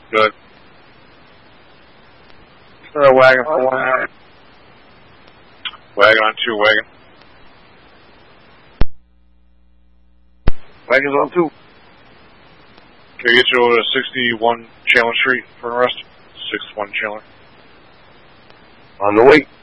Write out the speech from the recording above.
Good. Wagon for 1. Wagon on 2, wagon. Wagon's on 2. Can I get you over to 61 Chandler Street for an arrest? 61 Chandler. On the way.